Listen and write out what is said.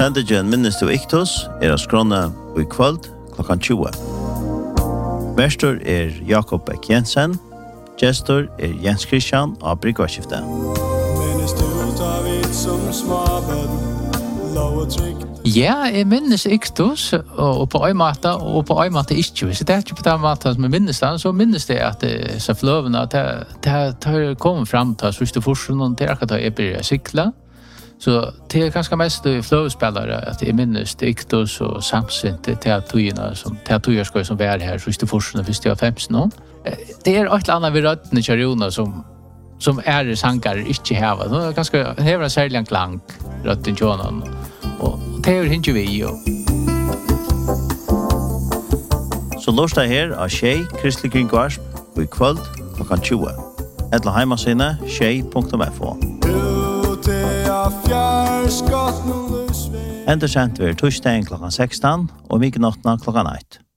Sendingen Minnes du Iktus av skrona i kvöld klokkan 20. Verstor Jakob Beck Jensen, gestor Jens Christian av Bryggvarskiftet. Ja, jeg minnes Iktus, og på en måte ikke. Hvis det ikke på den måten som jeg minnes den, så minnes det at så fløvene, det kommer frem til sørste forskjellen, og det akkurat jeg blir sykla. Så det ganske mest fløvespillere at jeg minnes Iktus og samsint til togene som var her sørste forskjellen, hvis det var 15 år. Det et eller annet ved røttene kjærjoner som sanger ikke heva. Det ganske hever en særlig klang røtten kjønnen. Og det ikke vi jo. Så lørdag her av Tjei Kristelig Kringvarsp og i kvöld klokkan 20. Etla heimasine tjei.fo. Enda sendt vi torsdagen klokkan 16 og mykenottene klokkan 1.